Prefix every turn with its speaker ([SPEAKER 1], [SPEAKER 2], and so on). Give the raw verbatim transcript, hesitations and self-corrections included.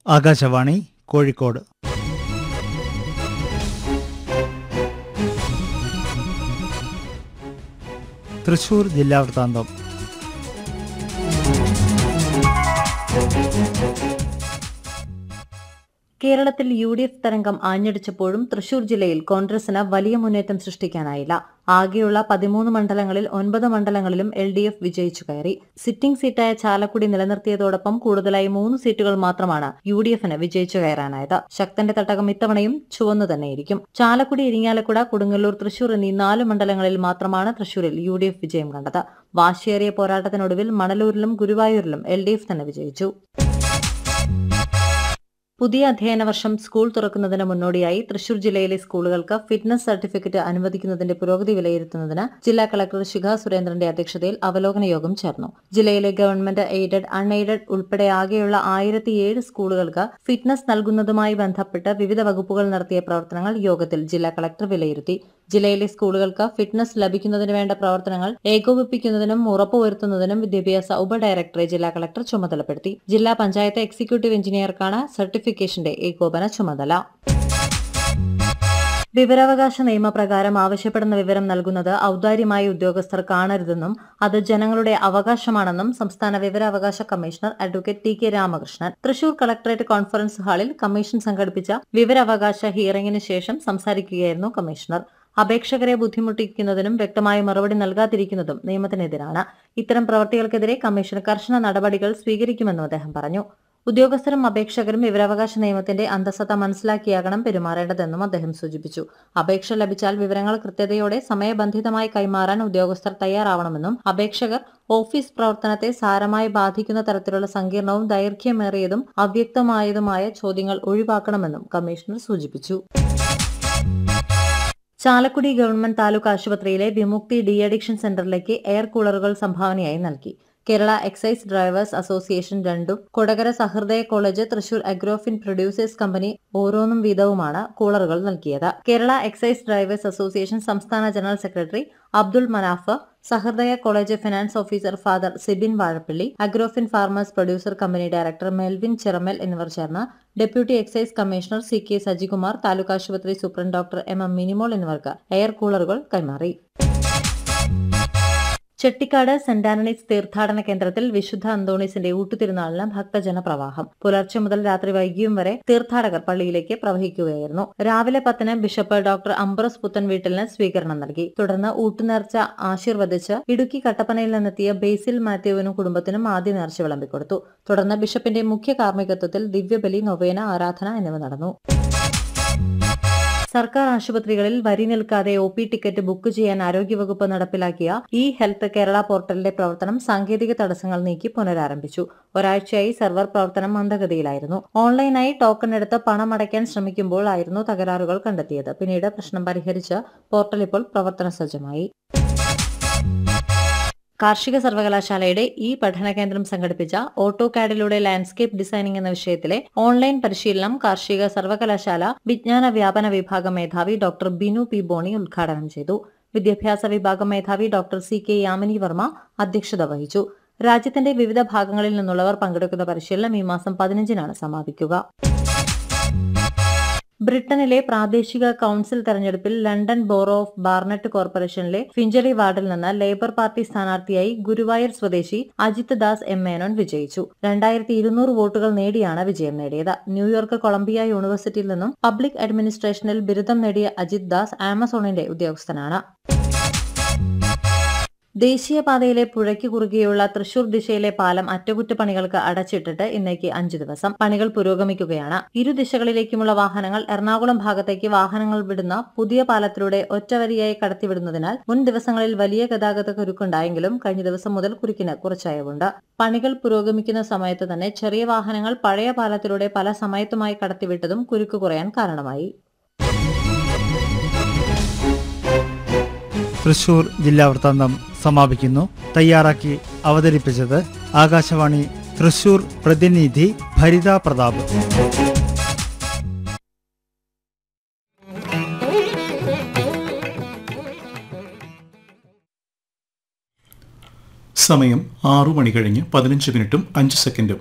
[SPEAKER 1] ആകാശവാണി കോഴിക്കോട്. തൃശൂർ ജില്ലാ വൃത്താന്തം.
[SPEAKER 2] കേരളത്തിൽ യു ഡി എഫ് തരംഗം ആഞ്ഞടിച്ചപ്പോഴും തൃശൂർ ജില്ലയിൽ കോൺഗ്രസിന് വലിയ മുന്നേറ്റം സൃഷ്ടിക്കാനായില്ല. ആകെയുള്ള പതിമൂന്ന് മണ്ഡലങ്ങളിൽ ഒൻപത് മണ്ഡലങ്ങളിലും എൽ ഡി എഫ് വിജയിച്ചു കയറി. സിറ്റിംഗ് സീറ്റായ ചാലക്കുടി നിലനിർത്തിയതോടൊപ്പം കൂടുതലായി മൂന്ന് സീറ്റുകൾ മാത്രമാണ് യു ഡി എഫിന് വിജയിച്ചു കയറാനായത്. ശക്തന്റെ തട്ടകം ഇത്തവണയും ചുവന്നു തന്നെയിരിക്കും. ചാലക്കുടി, ഇരിങ്ങാലക്കുട, കൊടുങ്ങല്ലൂർ, തൃശൂർ എന്നീ നാല് മണ്ഡലങ്ങളിൽ മാത്രമാണ് തൃശൂരിൽ യു ഡി എഫ് വിജയം കണ്ടത്. വാശിയേറിയ പോരാട്ടത്തിനൊടുവിൽ മണലൂരിലും ഗുരുവായൂരിലും എൽ ഡി എഫ് തന്നെ വിജയിച്ചു. പുതിയ അധ്യയന വർഷം സ്കൂൾ തുറക്കുന്നതിന് മുന്നോടിയായി തൃശൂർ ജില്ലയിലെ സ്കൂളുകൾക്ക് ഫിറ്റ്നസ് സർട്ടിഫിക്കറ്റ് അനുവദിക്കുന്നതിന്റെ പുരോഗതി വിലയിരുത്തുന്നതിന് ജില്ലാ കളക്ടർ ശിഖ സുരേന്ദ്രന്റെ അധ്യക്ഷതയിൽ അവലോകന യോഗം ചേർന്നു. ജില്ലയിലെ ഗവൺമെന്റ് എയ്ഡഡ്, അൺഎയ്ഡഡ് ഉൾപ്പെടെ ആകെയുള്ള ആയിരത്തിയേഴ് സ്കൂളുകൾക്ക് ഫിറ്റ്നസ് നൽകുന്നതുമായി ബന്ധപ്പെട്ട് വിവിധ വകുപ്പുകൾ നടത്തിയ പ്രവർത്തനങ്ങൾ യോഗത്തിൽ ജില്ലാ കളക്ടർ വിലയിരുത്തി. ജില്ലയിലെ സ്കൂളുകൾക്ക് ഫിറ്റ്നസ് ലഭിക്കുന്നതിന് വേണ്ട പ്രവർത്തനങ്ങൾ ഏകോപിപ്പിക്കുന്നതിനും ഉറപ്പുവരുത്തുന്നതിനും വിദ്യാഭ്യാസ ഉപഡയറക്ടറെ ജില്ലാ കളക്ടർ ചുമതലപ്പെടുത്തി. ജില്ലാ പഞ്ചായത്ത് എക്സിക്യൂട്ടീവ് എഞ്ചിനീയർക്കാണ് സർട്ടിഫിക്കേഷന്റെ ഏകോപന ചുമതല. വിവരാവകാശ നിയമപ്രകാരം ആവശ്യപ്പെടുന്ന വിവരം നൽകുന്നത് ഔദാര്യമായി ഉദ്യോഗസ്ഥർ കാണരുതെന്നും അത് ജനങ്ങളുടെ അവകാശമാണെന്നും സംസ്ഥാന വിവരാവകാശ commissioner advocate T K Ramakrishnan Thrissur collectorate conference ഹാളിൽ കമ്മീഷൻ സംഘടിപ്പിച്ച വിവരാവകാശ ഹിയറിംഗിന് ശേഷം സംസാരിക്കുകയായിരുന്നു കമ്മീഷണർ. അപേക്ഷകരെ ബുദ്ധിമുട്ടിക്കുന്നതിനും വ്യക്തമായ മറുപടി നൽകാതിരിക്കുന്നതും നിയമത്തിനെതിരാണ്. ഇത്തരം പ്രവൃത്തികൾക്കെതിരെ കമ്മീഷൻ കർശന നടപടികൾ സ്വീകരിക്കുമെന്നും അദ്ദേഹം പറഞ്ഞു. ഉദ്യോഗസ്ഥരും അപേക്ഷകരും വിവരാവകാശ നിയമത്തിന്റെ അന്തസത്ത മനസ്സിലാക്കിയാകണം പെരുമാറേണ്ടതെന്നും അദ്ദേഹം സൂചിപ്പിച്ചു. അപേക്ഷ ലഭിച്ചാൽ വിവരങ്ങൾ കൃത്യതയോടെ സമയബന്ധിതമായി കൈമാറാൻ ഉദ്യോഗസ്ഥർ തയ്യാറാവണമെന്നും അപേക്ഷകർ ഓഫീസ് പ്രവർത്തനത്തെ സാരമായി ബാധിക്കുന്ന തരത്തിലുള്ള സങ്കീർണവും ദൈർഘ്യമേറിയതും അവ്യക്തമായതുമായ ചോദ്യങ്ങൾ ഒഴിവാക്കണമെന്നും കമ്മീഷണർ സൂചിപ്പിച്ചു. ചാലക്കുടി ഗവൺമെന്റ് താലൂക്ക് ആശുപത്രിയിലെ വിമുക്തി ഡി അഡിക്ഷൻ സെന്ററിലേക്ക് എയർ കൂളറുകൾ സംഭാവനയായി നൽകി. കേരള എക്സൈസ് ഡ്രൈവേഴ്സ് അസോസിയേഷൻ രണ്ടും കൊടകര സഹൃദയ കോളേജ്, തൃശൂർ അഗ്രോഫിൻ പ്രൊഡ്യൂസേഴ്സ് കമ്പനി ഓരോന്നും വീതവുമാണ് കൂളറുകൾ നൽകിയത്. കേരള എക്സൈസ് ഡ്രൈവേഴ്സ് അസോസിയേഷൻ സംസ്ഥാന ജനറൽ സെക്രട്ടറി അബ്ദുൾ മനാഫ്, സഹൃദയ college finance officer father Sibin Vazhappally, അഗ്രോഫിൻ farmers producer company director Melvin Chiramel എന്നിവർ ചേർന്ന് deputy excise commissioner C K Sajikumar, taluk ആശുപത്രി superintendent doctor M M Minimol എന്നിവർക്ക് എയർ കൂളറുകൾ കൈമാറി. ചെട്ടിക്കാട് സെന്റ് ആന്റണീസ് തീർത്ഥാടന കേന്ദ്രത്തിൽ വിശുദ്ധ അന്തോണീസിന്റെ ഊട്ടുതിരുനാളിന് ഭക്തജന പ്രവാഹം. പുലർച്ചെ മുതൽ രാത്രി വൈകിയും വരെ തീർത്ഥാടകർ പള്ളിയിലേക്ക് പ്രവഹിക്കുകയായിരുന്നു. രാവിലെ പത്തിന് ബിഷപ്പ് ഡോക്ടർ അംബ്രോസ് പുത്തൻവീട്ടിലിന് സ്വീകരണം നൽകി. തുടർന്ന് ഊട്ടുനേർച്ച ആശീർവദിച്ച് ഇടുക്കി കട്ടപ്പനയിൽ നിന്നെത്തിയ ബേസിൽ മാത്യുവിനും കുടുംബത്തിനും ആദ്യ നേർച്ച വിളമ്പിക്കൊടുത്തു. തുടർന്ന് ബിഷപ്പിന്റെ മുഖ്യ കാർമ്മികത്വത്തിൽ ദിവ്യബലി, നൊവേന, ആരാധന എന്നിവ നടന്നു. സർക്കാർ ആശുപത്രികളിൽ വരി നിൽക്കാതെ ഒ പി ടിക്കറ്റ് ബുക്ക് ചെയ്യാൻ ആരോഗ്യവകുപ്പ് നടപ്പിലാക്കിയ ഇ ഹെൽത്ത് കേരള പോർട്ടലിന്റെ പ്രവർത്തനം സാങ്കേതിക തടസ്സങ്ങൾ നീക്കി പുനരാരംഭിച്ചു. ഒരാഴ്ചയായി സെർവർ പ്രവർത്തനം മന്ദഗതിയിലായിരുന്നു. ഓൺലൈനായി ടോക്കൺ എടുത്ത് പണം അടയ്ക്കാൻ ശ്രമിക്കുമ്പോൾ ആയിരുന്നു തകരാറുകൾ കണ്ടെത്തിയത്. പിന്നീട് പ്രശ്നം പരിഹരിച്ച് പോർട്ടൽ ഇപ്പോൾ പ്രവർത്തന സജ്ജമായി. കാർഷിക സർവകലാശാലയുടെ ഈ പഠന കേന്ദ്രം സംഘടിപ്പിച്ച ഓട്ടോ കാഡിലൂടെ ലാൻഡ്സ്കേപ്പ് ഡിസൈനിംഗ് എന്ന വിഷയത്തിലെ ഓൺലൈൻ പരിശീലനം കാർഷിക സർവകലാശാല വിജ്ഞാന വ്യാപന വിഭാഗം മേധാവി ഡോക്ടർ ബിനു പി ബോണി ഉദ്ഘാടനം ചെയ്തു. വിദ്യാഭ്യാസ വിഭാഗം മേധാവി doctor C K Yamini Varma അധ്യക്ഷത വഹിച്ചു. രാജ്യത്തിന്റെ വിവിധ ഭാഗങ്ങളിൽ നിന്നുള്ളവർ പങ്കെടുക്കുന്ന പരിശീലനം ഈ മാസം പതിനഞ്ചിനാണ് സമാപിക്കുക. ബ്രിട്ടനിലെ പ്രാദേശിക കൌൺസിൽ തെരഞ്ഞെടുപ്പിൽ ലണ്ടൻ ബോറോ ഓഫ് ബാർനറ്റ് കോർപ്പറേഷനിലെ ഫിഞ്ചറി വാർഡിൽ നിന്ന് ലേബർ പാർട്ടി സ്ഥാനാർത്ഥിയായി ഗുരുവായൂർ സ്വദേശി അജിത് ദാസ് എം മേനോൻ വിജയിച്ചു. രണ്ടായിരത്തി ഇരുന്നൂറ് വോട്ടുകൾ നേടിയാണ് വിജയം നേടിയത്. ന്യൂയോർക്ക് കൊളംബിയ യൂണിവേഴ്സിറ്റിയിൽ നിന്നും പബ്ലിക് അഡ്മിനിസ്ട്രേഷനിൽ ബിരുദം നേടിയ അജിത് ദാസ് ആമസോണിന്റെ ഉദ്യോഗസ്ഥനാണ്. ദേശീയപാതയിലെ പുഴയ്ക്ക് കുറുകെയുള്ള തൃശൂർ ദിശയിലെ പാലം അറ്റകുറ്റപ്പണികൾക്ക് അടച്ചിട്ടിട്ട് ഇന്നേക്ക് അഞ്ചു ദിവസം. പണികൾ പുരോഗമിക്കുകയാണ്. ഇരു ദിശകളിലേക്കുമുള്ള വാഹനങ്ങൾ എറണാകുളം ഭാഗത്തേക്ക് വാഹനങ്ങൾ വിടുന്ന പുതിയ പാലത്തിലൂടെ ഒറ്റവരിയായി കടത്തിവിടുന്നതിനാൽ മുൻ ദിവസങ്ങളിൽ വലിയ ഗതാഗത കുരുക്കുണ്ടായെങ്കിലും കഴിഞ്ഞ ദിവസം മുതൽ കുരുക്കിന് കുറച്ചയവുണ്ട്. പണികൾ പുരോഗമിക്കുന്ന സമയത്ത് തന്നെ ചെറിയ വാഹനങ്ങൾ പഴയ പാലത്തിലൂടെ പല സമയത്തുമായി കടത്തിവിട്ടതും കുരുക്ക് കുറയാൻ കാരണമായി.
[SPEAKER 1] തൃശൂർ ജില്ലാ വൃത്താന്തം സമാപിക്കുന്നു. തയ്യാറാക്കി അവതരിപ്പിച്ചത് ആകാശവാണി തൃശൂർ പ്രതിനിധി ഭരിത പ്രതാപ്.
[SPEAKER 3] സമയം ആറു മണി കഴിഞ്ഞ് പതിനഞ്ച് മിനിറ്റും അഞ്ച് സെക്കൻഡും.